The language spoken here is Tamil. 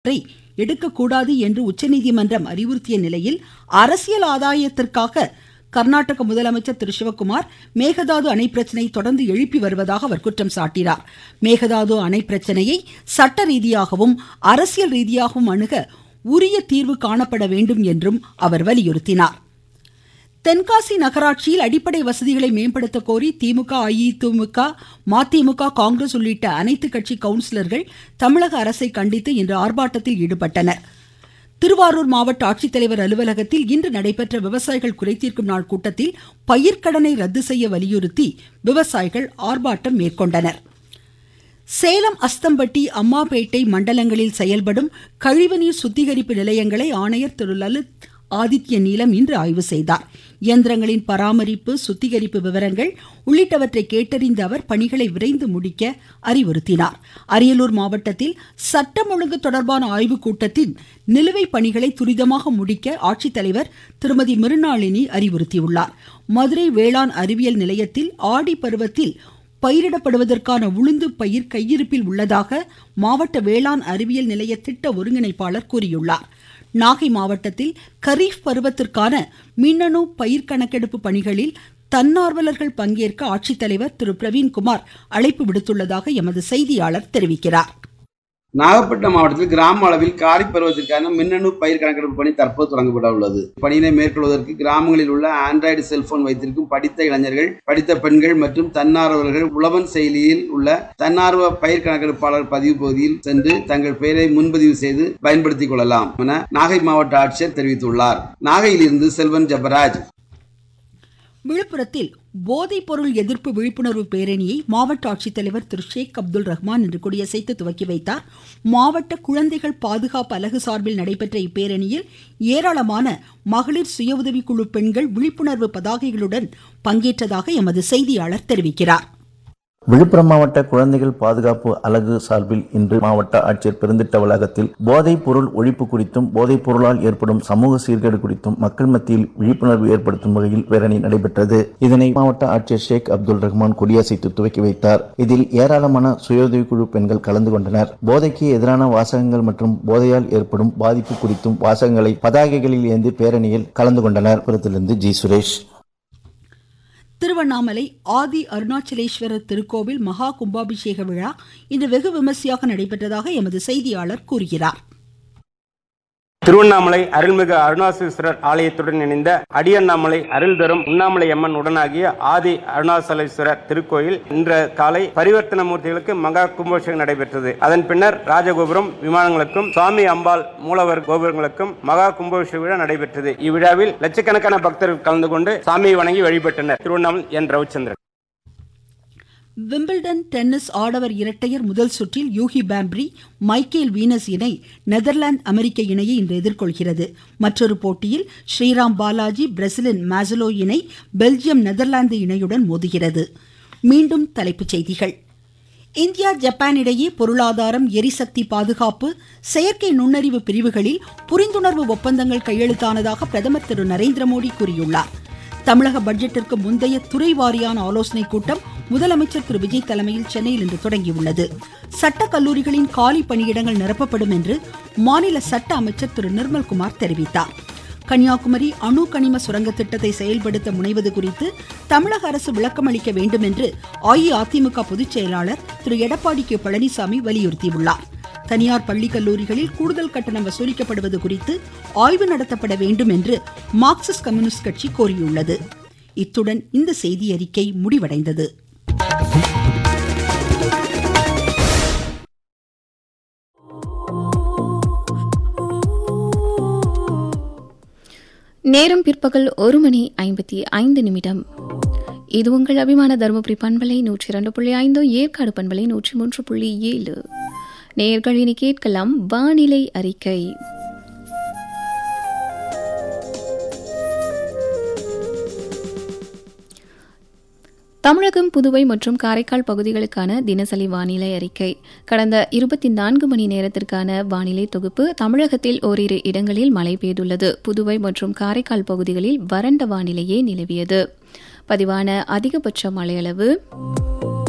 எடுக்கக்கூடாது என்று உச்சநீதிமன்றம் அறிவுறுத்திய நிலையில் அரசியல் ஆதாயத்திற்காக கர்நாடக முதலமைச்சர் திரு சிவக்குமார் மேகதாது அணை பிரச்சனை தொடர்ந்து எழுப்பி வருவதாக அவர் குற்றம் சாட்டினார். மேகதாது அணை பிரச்சனையை சட்ட ரீதியாகவும் அரசியல் ரீதியாகவும் அணுக உரிய தீர்வு காணப்பட வேண்டும் என்றும் அவர் வலியுறுத்தினார். தென்காசி நகராட்சியில் அடிப்படை வசதிகளை மேம்படுத்த கோரி திமுக, அஇஅதிமுக, மதிமுக, காங்கிரஸ் உள்ளிட்ட அனைத்து கட்சி கவுன்சிலர்கள் தமிழக அரசை கண்டித்து இன்று ஆர்ப்பாட்டத்தில் ஈடுபட்டனர். திருவாரூர் மாவட்ட ஆட்சித்தலைவர் அலுவலகத்தில் இன்று நடைபெற்ற விவசாயிகள் குறைதீர்க்கும் நாள் கூட்டத்தில் பயிர்க்கடனை ரத்து செய்ய வலியுறுத்தி விவசாயிகள் ஆர்ப்பாட்டம் மேற்கொண்டனர். சேலம், அஸ்தம்பட்டி, அம்மாபேட்டை மண்டலங்களில் செயல்படும் கழிவுநீர் சுத்திகரிப்பு நிலையங்களை ஆணையர் திரு லலித் ஆதித்ய நீலம் இன்று ஆய்வு செய்தார். இயந்திரங்களின் பராமரிப்பு, சுத்திகரிப்பு விவரங்கள் உள்ளிட்டவற்றை கேட்டறிந்த அவர் பணிகளை விரைந்து முடிக்க அறிவுறுத்தினார். அரியலூர் மாவட்டத்தில் சட்டம் ஒழுங்கு தொடர்பான ஆய்வுக் கூட்டத்தில் நிலுவைப் பணிகளை துரிதமாக முடிக்க ஆட்சித்தலைவர் திருமதி மிருணாளினி அறிவுறுத்தியுள்ளார். மதுரை வேளாண் அறிவியல் நிலையத்தில் ஆடி பருவத்தில் பயிரிடப்படுவதற்கான உளுந்து பயிர் கையிருப்பில் உள்ளதாக மாவட்ட வேளாண் அறிவியல் நிலைய திட்ட ஒருங்கிணைப்பாளர் கூறியுள்ளார். நாகை மாவட்டத்தில் கரீஃப் பருவத்திற்கான மின்னணு பயிர் கணக்கெடுப்பு பணிகளில் தன்னார்வலர்கள் பங்கேற்க ஆட்சித்தலைவர் திரு பிரவீன்குமார் அழைப்பு விடுத்துள்ளதாக எமது செய்தியாளர் தெரிவிக்கிறார். நாகப்பட்டினம் மாவட்டத்தில் கிராம அளவில் காரி பருவத்திற்கான மின்னணு பயிர் கணக்கெடுப்பு பணி தற்போது தொடங்கப்பட உள்ளது. பணியினை மேற்கொள்வதற்கு கிராமங்களில் உள்ள ஆண்ட்ராய்டு செல்போன் வைத்திருக்கும் படித்த இளைஞர்கள், படித்த பெண்கள் மற்றும் தன்னார்வலர்கள் உழவன் செயலியில் உள்ள தன்னார்வ பயிர் கணக்கெடுப்பாளர் பதிவு பகுதியில் சென்று தங்கள் பெயரை முன்பதிவு செய்து பயன்படுத்திக் கொள்ளலாம் என நாகை மாவட்ட ஆட்சியர் தெரிவித்துள்ளார். நாகையிலிருந்து செல்வன் ஜபராஜ். விழுப்புரத்தில் போதைப் பொருள் எதிர்ப்பு விழிப்புணர்வு பேரணியை மாவட்ட ஆட்சித்தலைவர் திரு ஷேக் அப்துல் ரஹ்மான் இன்று கொடியசைத்து துவக்கி வைத்தார். மாவட்ட குழந்தைகள் பாதுகாப்பு அலகு சார்பில் நடைபெற்ற இப்பேரணியில் ஏராளமான மகளிர் சுய உதவிக்குழு பெண்கள் விழிப்புணர்வு பதாகைகளுடன் பங்கேற்றதாக எமது செய்தியாளர் தெரிவிக்கிறார். விழுப்புரம் மாவட்ட குழந்தைகள் பாதுகாப்பு அலகு சார்பில் இன்று மாவட்ட ஆட்சியர் பெருந்திட்ட வளாகத்தில் போதைப் பொருள் ஒழிப்பு குறித்தும் போதைப் பொருளால் ஏற்படும் சமூக சீர்கேடு குறித்தும் மக்கள் மத்தியில் விழிப்புணர்வு ஏற்படுத்தும் வகையில் பேரணி நடைபெற்றது. இதனை மாவட்ட ஆட்சியர் ஷேக் அப்துல் ரஹ்மான் கொடியசைத்து துவக்கி வைத்தார். இதில் ஏராளமான சுய உதவிக்குழு பெண்கள் கலந்து கொண்டனர். போதைக்கு எதிரான வாசகங்கள் மற்றும் போதையால் ஏற்படும் பாதிப்பு குறித்தும் வாசகங்களை பதாகைகளில் ஏந்தி பேரணியில் கலந்து கொண்டனர். புறத்திலிருந்து ஜி சுரேஷ். திருவண்ணாமலை ஆதி அருணாச்சலேஸ்வரர் திருக்கோவில் மகா கும்பாபிஷேக விழா இன்று வெகு விமர்சையாக நடைபெற்றதாக எமது செய்தியாளர் கூறுகிறார். திருவண்ணாமலை அருள்மிகு அருணாச்சலேஸ்வரர் ஆலயத்துடன் இணைந்த அடியண்ணாமலை அருள் தரும் உண்ணாமலை அம்மன் உடனாகிய ஆதி அருணாச்சலேஸ்வரர் திருக்கோயில் இன்று காலை பரிவர்த்தன மூர்த்திகளுக்கு மகா கும்பாபிஷேகம் நடைபெற்றது. அதன் பின்னர் ராஜகோபுரம், விமானங்களுக்கும் சுவாமி அம்பாள் மூலவர் கோபுரங்களுக்கும் மகா கும்பாபிஷேக விழா நடைபெற்றது. இவ்விழாவில் லட்சக்கணக்கான பக்தர்கள் கலந்து கொண்டு சாமியை வணங்கி வழிபட்டனர். திருவண்ணாமலை என் ரவிச்சந்திரன். விம்பிள்டன் டென்னிஸ் ஆடவர் இரட்டையர் முதல் சுற்றில் யூகி பாம்ப்ரி, மைக்கேல் வீனஸ் இணை நெதர்லாந்து அமெரிக்க இணையை இன்று எதிர்கொள்கிறது. மற்றொரு போட்டியில் ஸ்ரீராம் பாலாஜி, பிரேசிலின் மாசலோ இணை பெல்ஜியம் நெதர்லாந்து இணையுடன் மோதுகிறது. மீண்டும் தலைப்புச் செய்திகள். இந்தியா ஜப்பான் இடையே பொருளாதாரம், எரிசக்தி பாதுகாப்பு, செயற்கை நுண்ணறிவு பிரிவுகளில் புரிந்துணர்வு ஒப்பந்தங்கள் கையெழுத்தானதாக பிரதமர் திரு நரேந்திர மோடி கூறியுள்ளார். தமிழக பட்ஜெட்டிற்கு முந்தைய துறை வாரியான ஆலோசனைக் கூட்டம் முதலமைச்சர் திரு விஜய் தலைமையில் சென்னையில் இன்று தொடங்கியுள்ளது. சட்ட கல்லூரிகளின் காலி பணியிடங்கள் நிரப்பப்படும் என்று மாநில சட்ட அமைச்சர் திரு நிர்மல்குமார் தெரிவித்தார். கன்னியாகுமரி அணு கனிம சுரங்க திட்டத்தை செயல்படுத்த முனைவது குறித்து தமிழக அரசு விளக்கம் அளிக்க வேண்டும் என்று அஇஅதிமுக பொதுச் செயலாளர் திரு எடப்பாடி கே பழனிசாமி வலியுறுத்தியுள்ளார். தனியார் பள்ளி கல்லூரிகளில் கூடுதல் கட்டணம் வசூலிக்கப்படுவது குறித்து ஆய்வு நடத்தப்பட வேண்டும் என்று மார்க்சிஸ்ட் கம்யூனிஸ்ட் கட்சி கோரியுள்ளது. இத்துடன் இந்த செய்தி அறிக்கை முடிவடைந்தது. நேரம் பிற்பகல் 1:55. இது உங்கள் அபிமான தருமபுரி பண்பலை 102.5, ஏற்காடு பண்பலை 103.7. நேயர்கள் இனி கேட்கலாம் வானிலை அறிக்கை. தமிழகம், புதுவை மற்றும் காரைக்கால் பகுதிகளுக்கான தினசரி வானிலை அறிக்கை. கடந்த 24 மணி நேரத்திற்கான வானிலை தொகுப்பு. தமிழகத்தில் ஓரிரு இடங்களில் மழை பெய்துள்ளது. புதுவை மற்றும் காரைக்கால் பகுதிகளில் வறண்ட வானிலையே நிலவியது. பதிவான அதிகபட்ச மழையளவு